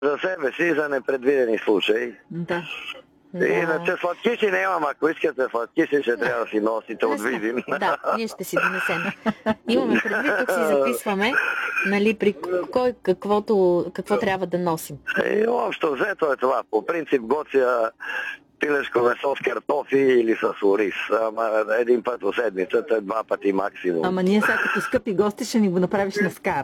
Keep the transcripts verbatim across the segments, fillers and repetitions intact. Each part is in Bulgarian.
за себе си за непредвидени случаи. Да. Да. Иначе сладкиши нямам, ако искате сладкиши, ще трябва да си носите от Видин. Да, ние ще си донесем. Имаме предвид, тук си записваме, нали, при кой каквото, какво трябва да носим. И общо взето е това. По принцип готвя пилешко месо с картофи или с ориз. Ама един път в седмицата, два пъти максимум. Ама ние сега като скъпи гости ще ни го направиш на скара.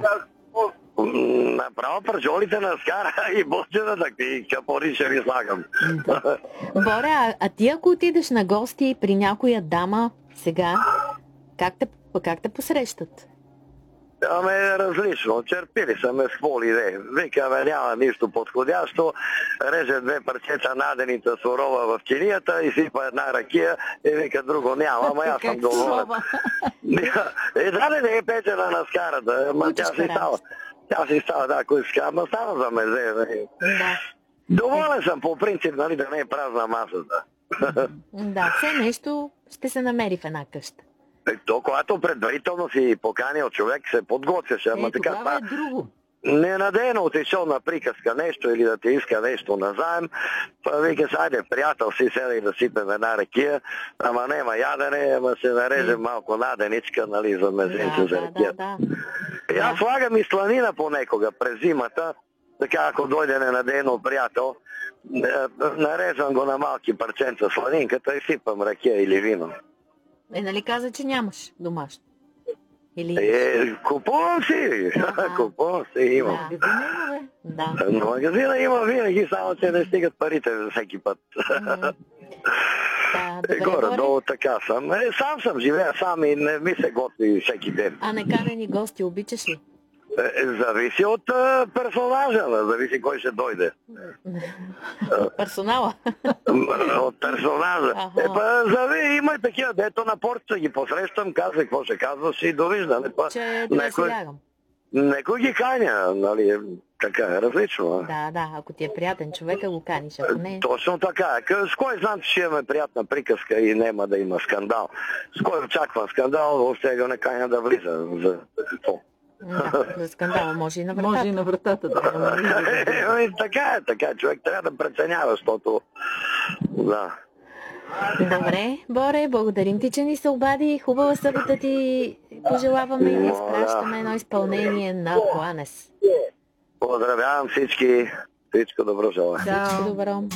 Направо пържолите на скара и бочената и капори ще ви слагам. Боре, а, а ти ако отидеш на гости при някоя дама сега, как те, как те посрещат? Аме различно. Черпили са ме с какво ли не. Викаме, няма нищо подходящо. Реже две парчета наденица сурова в чинията и сипа една ракия и вика друго няма. Ама аз съм доволен. И да не е печена на скарата. Ама тя си става. Тя си става, да, ако иска. Ама става за мезе. Да. Доволен съм по принцип, нали, да не е празна масата. Да, все нещо ще се намери в една къща. То, когато предварително си поканил човек, се подготвяш, ама е, така това е друго. Ненадейно отишъл на приказка нещо или да ти иска нещо назаем, па вика, айде, приятел си, седай да сипем една ракия, ама нема ядене, ама се нареже малко наденичка, нали, за мезенце да, за ракия. Да, да. И аз слагам и сланина понекога през зимата, така ако дойде ненадейно приятел, нареждам го на малки парченца сланинката и сипам ракия или вино. Е, нали каза, че нямаш домашно? Или... Е, купувам си. Ага. Купувам си, имам. Да. Да. На магазина има винаги, само че не стигат парите за всеки път. Mm-hmm. Да, е, горе-долу така съм. Е, сам съм, живея сам и не ми се готви всеки ден. А неканени гости обичаш ли? Е, зависи от а, персонажа, зависи кой ще дойде. Персонала? От персонажа. Ага. Е, па, зави, има и такива, дето на порта ги посрещам, казва какво ще казваш и довиждане. Че да си лягам. Некой ги каня, нали, така е различно. Да, да, ако ти е приятен човека, го каниш, ако не... Точно така. С кой знам, че ще имаме приятна приказка и няма да има скандал? С кой очаквам скандал, въобще го не каня да влиза. За какво? Да, за скандала може и на вратата. Може и на вратата, да. е, така е, така. Човек трябва да преценява, защото... Да. Добре, Боре, благодарим ти, че ни се обади. Хубава събота ти пожелаваме и ни изпращаме едно изпълнение на Планес. Поздравявам всички. Всичко добро желая. Всичко добро.